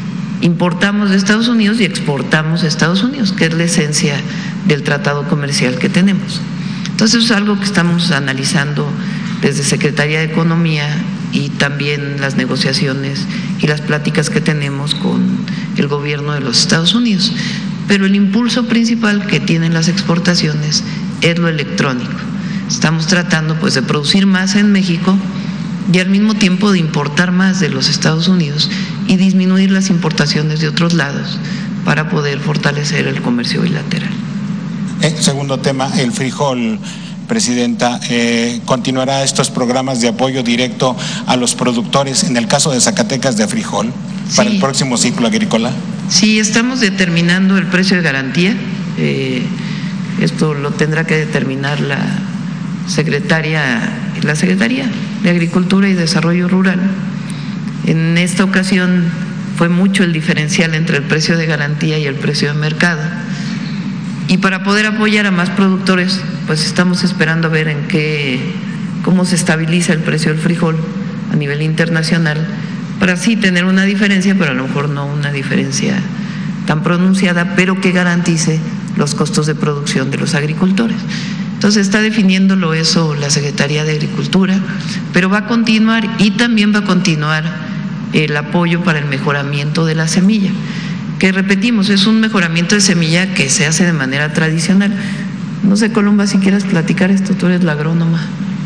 importamos de Estados Unidos y exportamos a Estados Unidos, que es la esencia del tratado comercial que tenemos. Entonces es algo que estamos analizando desde Secretaría de Economía y también las negociaciones y las pláticas que tenemos con el gobierno de los Estados Unidos. Pero el impulso principal que tienen las exportaciones es lo electrónico. Estamos tratando pues de producir más en México y al mismo tiempo de importar más de los Estados Unidos y disminuir las importaciones de otros lados para poder fortalecer el comercio bilateral. Eh, segundo tema, el frijol. Presidenta, eh, ¿continuará estos programas de apoyo directo a los productores en el caso de Zacatecas de frijol para sí. el próximo ciclo agrícola? Sí, estamos determinando el precio de garantía. Eh, esto lo tendrá que determinar la secretaria, la Secretaría de Agricultura y Desarrollo Rural. En esta ocasión fue mucho el diferencial entre el precio de garantía y el precio de mercado. Y para poder apoyar a más productores, pues estamos esperando a ver en qué, cómo se estabiliza el precio del frijol a nivel internacional, para así tener una diferencia, pero a lo mejor no una diferencia tan pronunciada, pero que garantice los costos de producción de los agricultores. Entonces está definiéndolo eso la Secretaría de Agricultura, pero va a continuar y también va a continuar el apoyo para el mejoramiento de la semilla, que repetimos, es un mejoramiento de semilla que se hace de manera tradicional. No sé, Columba, si quieres platicar esto, tú eres la agrónoma.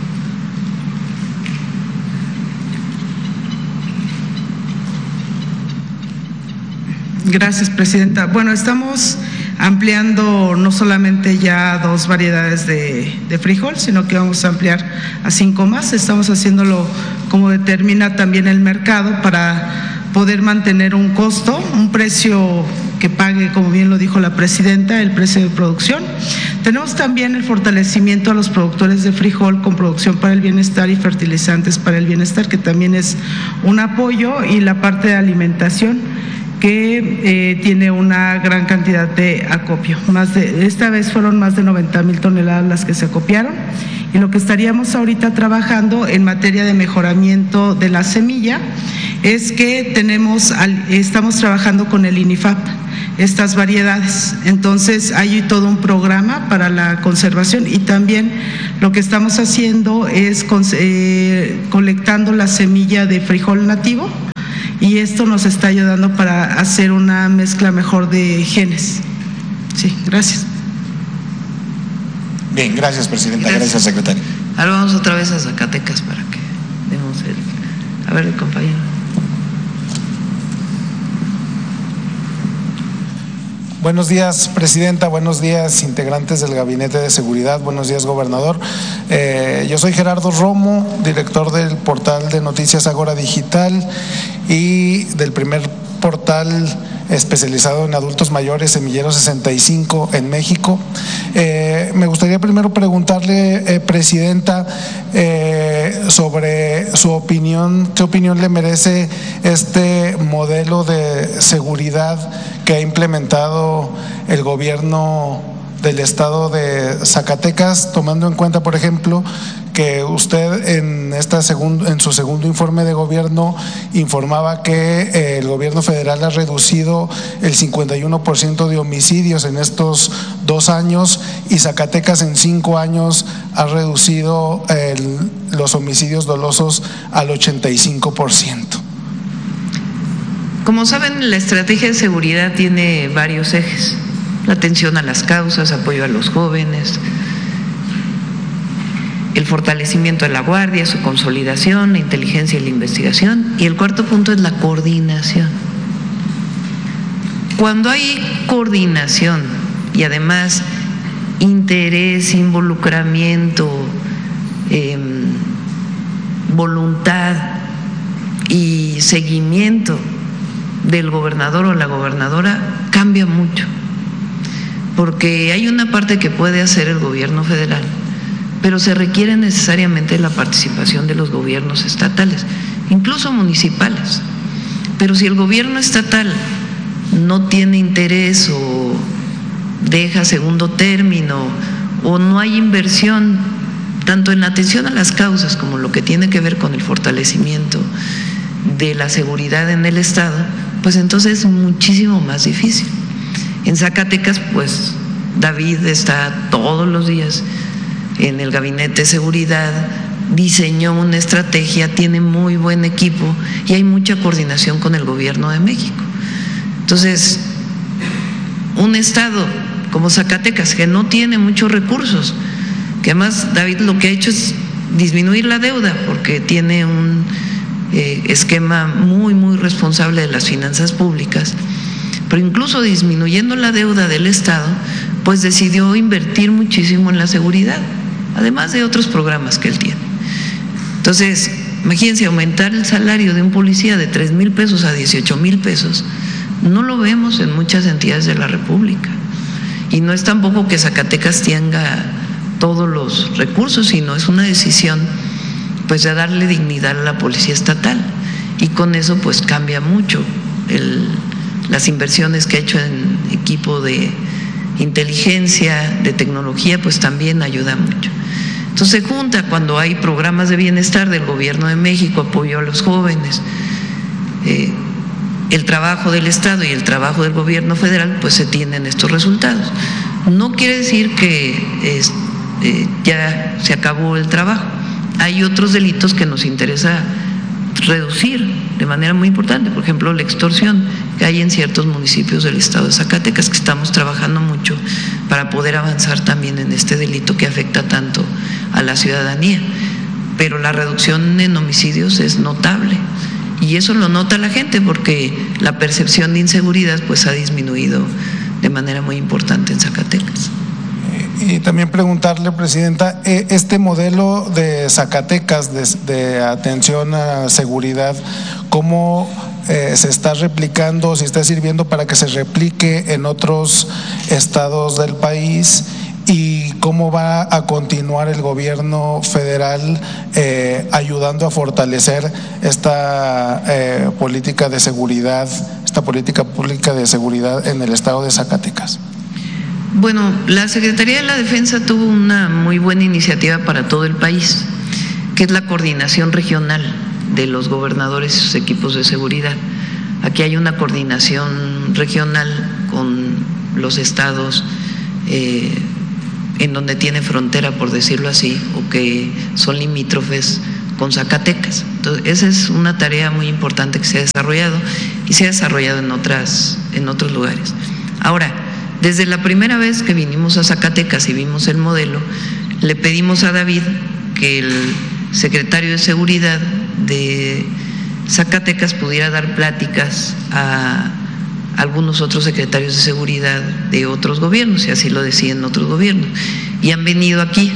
Gracias, Presidenta. Bueno, estamos ampliando no solamente ya dos variedades de, de frijol, sino que vamos a ampliar a cinco más. Estamos haciéndolo como determina también el mercado para poder mantener un costo, un precio que pague, como bien lo dijo la Presidenta, el precio de producción. Tenemos también el fortalecimiento a los productores de frijol con producción para el bienestar y fertilizantes para el bienestar, que también es un apoyo, y la parte de alimentación, que eh, tiene una gran cantidad de acopio. Más de, esta vez fueron más de noventa mil toneladas las que se acopiaron, y lo que estaríamos ahorita trabajando en materia de mejoramiento de la semilla es que tenemos, estamos trabajando con el INIFAP estas variedades. Entonces hay todo un programa para la conservación, y también lo que estamos haciendo es eh, colectando la semilla de frijol nativo, y esto nos está ayudando para hacer una mezcla mejor de genes. Sí, gracias. Bien, gracias, Presidenta. Gracias, gracias secretaria. Ahora vamos otra vez a Zacatecas para que demos el… A ver, el compañero. Buenos días, Presidenta. Buenos días, integrantes del Gabinete de Seguridad. Buenos días, Gobernador. Eh, yo soy Gerardo Romo, director del portal de noticias Agora Digital y del primer portal especializado en adultos mayores, Semillero sesenta y cinco en México. Eh, me gustaría primero preguntarle, eh, Presidenta, eh, sobre su opinión, qué opinión le merece este modelo de seguridad que ha implementado el gobierno del estado de Zacatecas, tomando en cuenta, por ejemplo, que usted en esta segundo, en su segundo informe de gobierno informaba que eh, el gobierno federal ha reducido el cincuenta y uno por ciento de homicidios en estos dos años, y Zacatecas en cinco años ha reducido el, los homicidios dolosos al ochenta y cinco por ciento. Como saben, la estrategia de seguridad tiene varios ejes: la atención a las causas, apoyo a los jóvenes, el fortalecimiento de la guardia, su consolidación, la inteligencia y la investigación, y el cuarto punto es la coordinación. Cuando hay coordinación y además interés, involucramiento, eh, voluntad y seguimiento del gobernador o la gobernadora, cambia mucho, porque hay una parte que puede hacer el gobierno federal, pero se requiere necesariamente la participación de los gobiernos estatales, incluso municipales. Pero si el gobierno estatal no tiene interés o deja segundo término, o no hay inversión tanto en la atención a las causas como lo que tiene que ver con el fortalecimiento de la seguridad en el Estado, pues entonces es muchísimo más difícil. En Zacatecas, pues David está todos los días en el gabinete de seguridad, diseñó una estrategia, tiene muy buen equipo y hay mucha coordinación con el gobierno de México. Entonces, un estado como Zacatecas, que no tiene muchos recursos, que además David lo que ha hecho es disminuir la deuda, porque tiene un eh, esquema muy, muy responsable de las finanzas públicas, pero incluso disminuyendo la deuda del Estado, pues decidió invertir muchísimo en la seguridad, además de otros programas que él tiene. Entonces, imagínense, aumentar el salario de un policía de tres mil pesos a dieciocho mil pesos, no lo vemos en muchas entidades de la República. Y no es tampoco que Zacatecas tenga todos los recursos, sino es una decisión pues de darle dignidad a la policía estatal. Y con eso pues cambia mucho el las inversiones que ha hecho en equipo de inteligencia, de tecnología, pues también ayuda mucho. Entonces se junta cuando hay programas de bienestar del gobierno de México, apoyo a los jóvenes, eh, el trabajo del Estado y el trabajo del gobierno federal, pues se tienen estos resultados. No quiere decir que es, eh, ya se acabó el trabajo. Hay otros delitos que nos interesa reducir de manera muy importante, por ejemplo la extorsión que hay en ciertos municipios del estado de Zacatecas, que estamos trabajando mucho para poder avanzar también en este delito que afecta tanto a la ciudadanía, pero la reducción en homicidios es notable y eso lo nota la gente porque la percepción de inseguridad pues ha disminuido de manera muy importante en Zacatecas. Y también preguntarle, Presidenta, este modelo de Zacatecas de, de atención a seguridad, ¿cómo eh, se está replicando, si está sirviendo para que se replique en otros estados del país? ¿Y cómo va a continuar el gobierno federal eh, ayudando a fortalecer esta eh, política de seguridad, esta política pública de seguridad en el estado de Zacatecas? Bueno, la Secretaría de la Defensa tuvo una muy buena iniciativa para todo el país, que es la coordinación regional de los gobernadores y sus equipos de seguridad. Aquí hay una coordinación regional con los estados eh, en donde tiene frontera, por decirlo así, o que son limítrofes con Zacatecas. Entonces, esa es una tarea muy importante que se ha desarrollado y se ha desarrollado en otras, en otros lugares. Ahora, desde la primera vez que vinimos a Zacatecas y vimos el modelo, le pedimos a David que el secretario de Seguridad de Zacatecas pudiera dar pláticas a algunos otros secretarios de seguridad de otros gobiernos, y así lo decían otros gobiernos. Y han venido aquí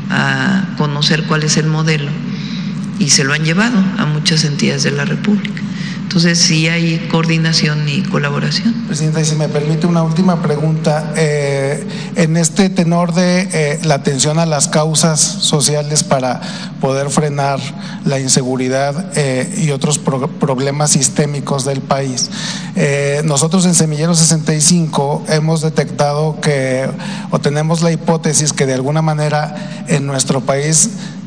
a conocer cuál es el modelo y se lo han llevado a muchas entidades de la República. Entonces sí hay coordinación y colaboración. Presidenta, y si me permite una última pregunta, eh, en este tenor de eh, la atención a las causas sociales para poder frenar la inseguridad eh, y otros pro problemas sistémicos del país, eh, nosotros en Semillero sesenta y cinco hemos detectado que, o tenemos la hipótesis que de alguna manera en nuestro país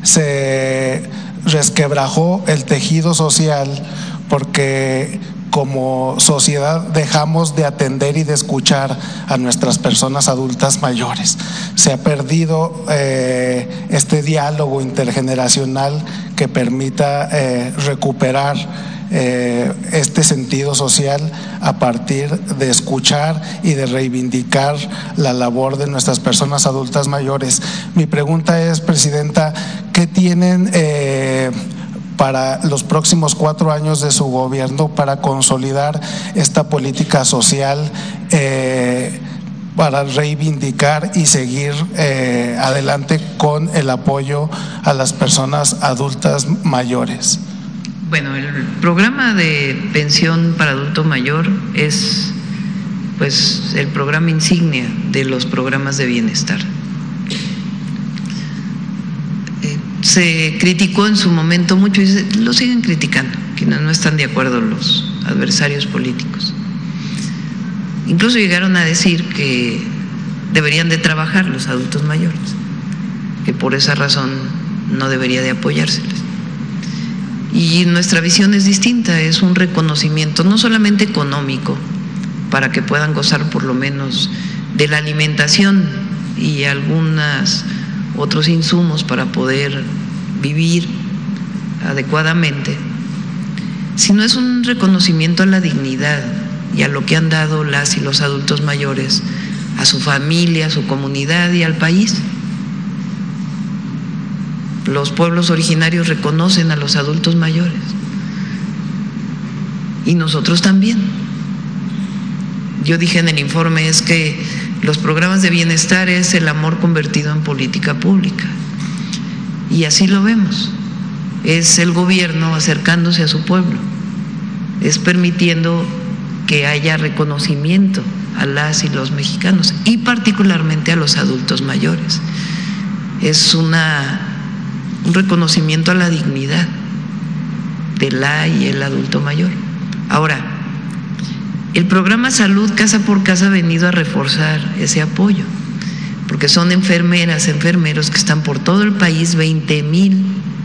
se resquebrajó el tejido social, porque como sociedad dejamos de atender y de escuchar a nuestras personas adultas mayores. Se ha perdido eh, este diálogo intergeneracional que permita eh, recuperar eh, este sentido social a partir de escuchar y de reivindicar la labor de nuestras personas adultas mayores. Mi pregunta es, Presidenta, ¿qué tienen eh, para los próximos cuatro años de su gobierno para consolidar esta política social, eh, para reivindicar y seguir eh, adelante con el apoyo a las personas adultas mayores? Bueno, el programa de pensión para adulto mayor es pues el programa insignia de los programas de bienestar. Se criticó en su momento mucho y se, lo siguen criticando, quienes no están de acuerdo los adversarios políticos. Incluso llegaron a decir que deberían de trabajar los adultos mayores, que por esa razón no debería de apoyárseles. Y nuestra visión es distinta, es un reconocimiento no solamente económico, para que puedan gozar por lo menos de la alimentación y algunos otros insumos para poder vivir adecuadamente, sino es un reconocimiento a la dignidad y a lo que han dado las y los adultos mayores a su familia, a su comunidad y al país. Los pueblos originarios reconocen a los adultos mayores y nosotros también. Yo dije en el informe es que los programas de bienestar es el amor convertido en política pública y así lo vemos. Es el gobierno acercándose a su pueblo, es permitiendo que haya reconocimiento a las y los mexicanos y particularmente a los adultos mayores. Es una, un reconocimiento a la dignidad de la y el adulto mayor. Ahora, el programa Salud Casa por Casa ha venido a reforzar ese apoyo, porque son enfermeras, enfermeros que están por todo el país, veinte mil,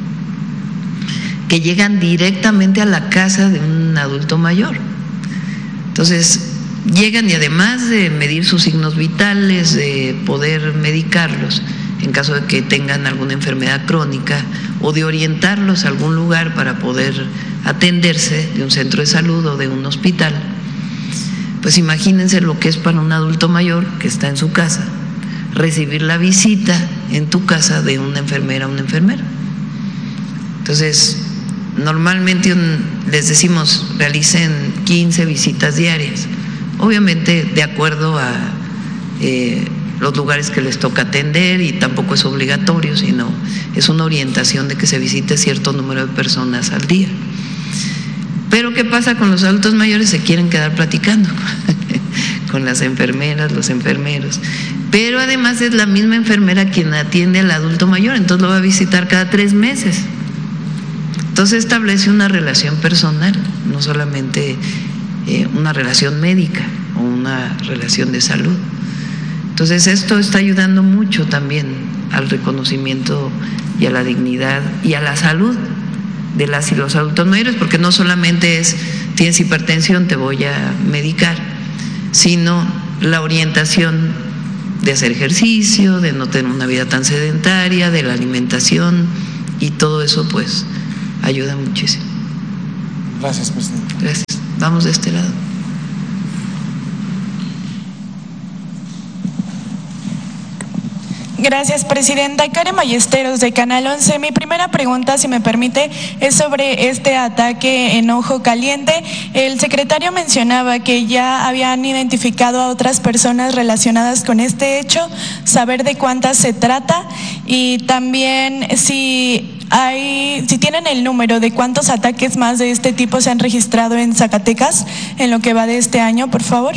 que llegan directamente a la casa de un adulto mayor. Entonces, llegan y además de medir sus signos vitales, de poder medicarlos en caso de que tengan alguna enfermedad crónica o de orientarlos a algún lugar para poder atenderse de un centro de salud o de un hospital, pues imagínense lo que es para un adulto mayor que está en su casa, recibir la visita en tu casa de una enfermera o un enfermero. Entonces, normalmente les decimos realicen quince visitas diarias, obviamente de acuerdo a eh, los lugares que les toca atender, y tampoco es obligatorio, sino es una orientación de que se visite cierto número de personas al día. Pero ¿qué pasa con los adultos mayores? Se quieren quedar platicando con las enfermeras, los enfermeros. Pero además es la misma enfermera quien atiende al adulto mayor, entonces lo va a visitar cada tres meses. Entonces establece una relación personal, no solamente eh, una relación médica o una relación de salud. Entonces esto está ayudando mucho también al reconocimiento y a la dignidad y a la salud de las y los adultos mayores, porque no solamente es tienes hipertensión, te voy a medicar, sino la orientación de hacer ejercicio, de no tener una vida tan sedentaria, de la alimentación, y todo eso pues ayuda muchísimo. Gracias, presidente. Gracias. Vamos de este lado. Gracias, presidenta. Karen Ballesteros, de Canal once. Mi primera pregunta, si me permite, es sobre este ataque en Ojo Caliente. El secretario mencionaba que ya habían identificado a otras personas relacionadas con este hecho, saber de cuántas se trata, y también si hay, si tienen el número de cuántos ataques más de este tipo se han registrado en Zacatecas en lo que va de este año, por favor.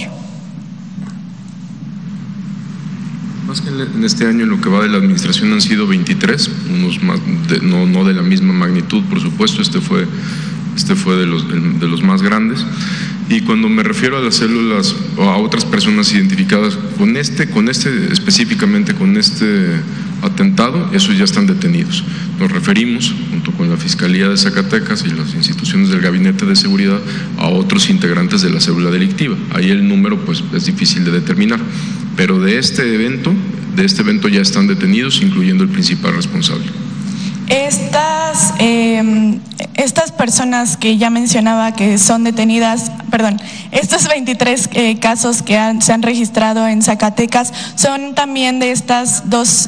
Más que en este año, en lo que va de la administración, han sido veintitrés, unos más de, no, no de la misma magnitud, por supuesto. Este fue, este fue de los, de los más grandes. Y cuando me refiero a las células o a otras personas identificadas con este, con este específicamente con este atentado, esos ya están detenidos. Nos referimos, junto con la Fiscalía de Zacatecas y las instituciones del Gabinete de Seguridad, a otros integrantes de la célula delictiva. Ahí el número pues es difícil de determinar, pero de este evento, de este evento ya están detenidos, incluyendo el principal responsable. Estas, eh, estas personas que ya mencionaba que son detenidas, perdón, estos veintitrés eh, casos que han, se han registrado en Zacatecas, son también de estas dos,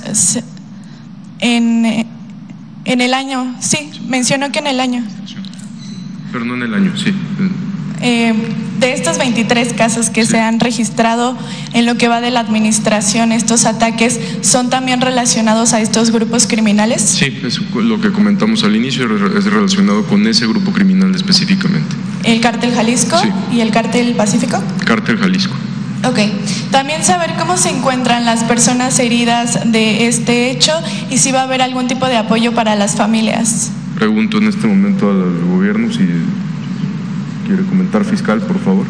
en, en el año, sí, mencionó que en el año. Pero no en el año, sí. Eh, de estos veintitrés casos que sí se han registrado en lo que va de la administración, estos ataques, ¿son también relacionados a estos grupos criminales? Sí, es lo que comentamos al inicio, es relacionado con ese grupo criminal específicamente. ¿El Cártel Jalisco sí y el Cártel Pacífico? Cártel Jalisco. Ok. También saber cómo se encuentran las personas heridas de este hecho y si va a haber algún tipo de apoyo para las familias. Pregunto en este momento al gobierno si quiere comentar, fiscal, por favor.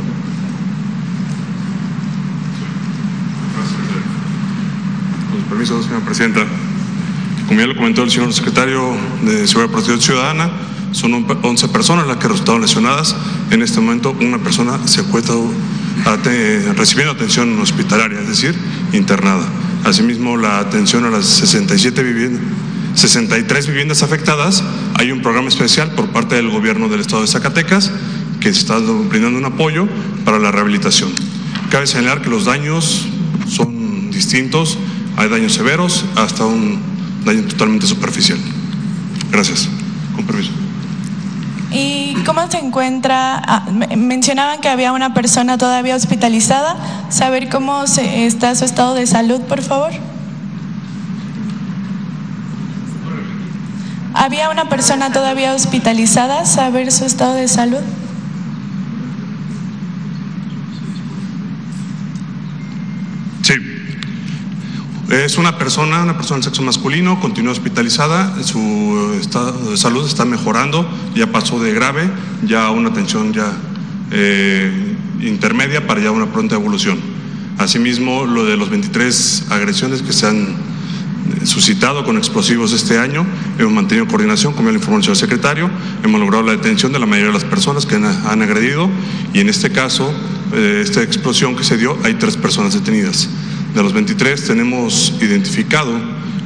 Con su permiso, señora presidenta. Como ya lo comentó el señor secretario de Seguridad y Protección Ciudadana, son once personas las que resultaron lesionadas. En este momento una persona se encuentra recibiendo atención hospitalaria, es decir, internada. Asimismo, la atención a las sesenta y siete viviendas, sesenta y tres viviendas afectadas, hay un programa especial por parte del gobierno del estado de Zacatecas que está brindando un apoyo para la rehabilitación. Cabe señalar que los daños son distintos, hay daños severos hasta un daño totalmente superficial. Gracias. Con permiso. ¿Y cómo se encuentra? Ah, mencionaban que había una persona todavía hospitalizada. Saber cómo se, está su estado de salud, por favor. Había una persona todavía hospitalizada. Saber su estado de salud. Sí. Es una persona, una persona del sexo masculino, continúa hospitalizada, su estado de salud está mejorando, ya pasó de grave, ya a una atención ya eh, intermedia para ya una pronta evolución. Asimismo, lo de los veintitrés agresiones que se han suscitado con explosivos este año, hemos mantenido coordinación, como ya le informó el señor secretario, hemos logrado la detención de la mayoría de las personas que han, han agredido y en este caso, eh, esta explosión que se dio, hay tres personas detenidas. De los veintitrés tenemos identificado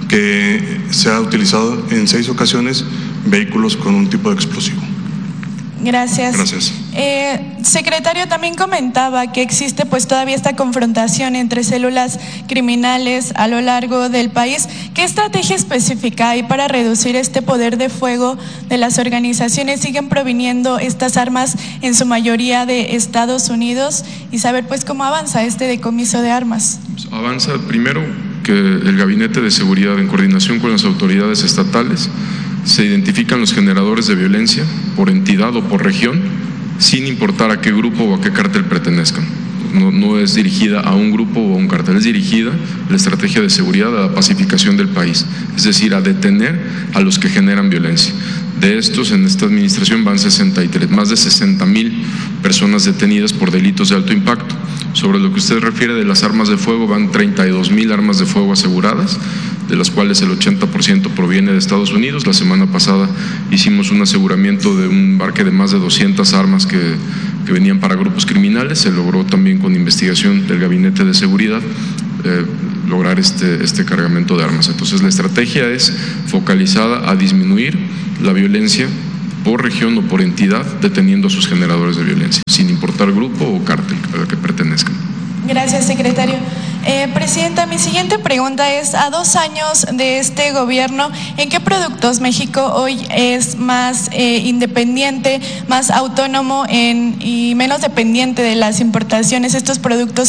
que se ha utilizado en seis ocasiones vehículos con un tipo de explosivo. Gracias. Gracias. Eh, secretario, también comentaba que existe pues todavía esta confrontación entre células criminales a lo largo del país. ¿Qué estrategia específica hay para reducir este poder de fuego de las organizaciones? ¿Siguen proviniendo estas armas en su mayoría de Estados Unidos? Y saber pues cómo avanza este decomiso de armas. Avanza primero que el Gabinete de Seguridad, en coordinación con las autoridades estatales, se identifican los generadores de violencia por entidad o por región, sin importar a qué grupo o a qué cártel pertenezcan. No, no es dirigida a un grupo o a un cártel, es dirigida la estrategia de seguridad a la pacificación del país, es decir, a detener a los que generan violencia. De estos, en esta administración van sesenta y tres, más de sesenta mil personas detenidas por delitos de alto impacto. Sobre lo que usted refiere de las armas de fuego, van treinta y dos mil armas de fuego aseguradas, de las cuales el ochenta por ciento proviene de Estados Unidos. La semana pasada hicimos un aseguramiento de un embarque de más de doscientas armas que, que venían para grupos criminales. Se logró también con investigación del Gabinete de Seguridad eh, lograr este, este cargamento de armas. Entonces la estrategia es focalizada a disminuir la violencia por región o por entidad, deteniendo a sus generadores de violencia, sin importar grupo o cártel al que pertenezcan. Gracias, secretario. Eh, Presidenta, mi siguiente pregunta es, a dos años de este gobierno, ¿en qué productos México hoy es más eh, independiente, más autónomo en, y menos dependiente de las importaciones? Estos productos